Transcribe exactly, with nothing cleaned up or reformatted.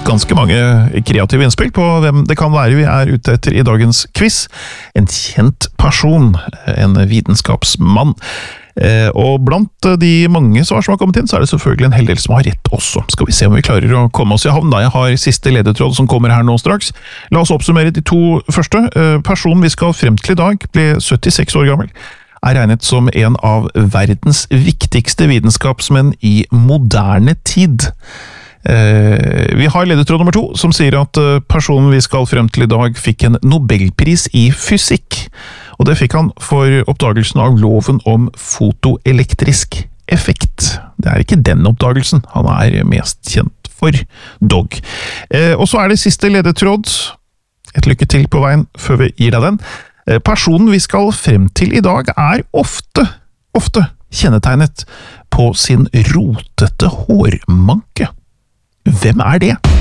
ganske mange kreative innspill på hvem det kan være vi er ute etter i dagens quiz. En kjent person, en vitenskapsmann. Og blant de mange svar som har kommet inn, så er det selvfølgelig en hel del som har rett også. Skal vi se om vi klarer å komme oss i havn da. Jeg har siste ledetråd som kommer her nå straks. La oss oppsummere de to første. Personen vi skal frem til i dag ble syttiseks år gammel. Er regnet som en av verdens viktigste vitenskapsmenn i moderne tid. Vi har ledetråd nummer to, som sier at personen vi skal frem til i dag fikk en Nobelpris i fysikk, og det fikk han for oppdagelsen av loven om fotoelektrisk effekt. Det er ikke den oppdagelsen han er mest kjent for, dog. Og så er det siste ledetråd. Et lykke til på veien før vi gir deg den. Personen vi skal frem til i dag er ofte, ofte kjennetegnet på sin rotete hårmanke. Hvem er det?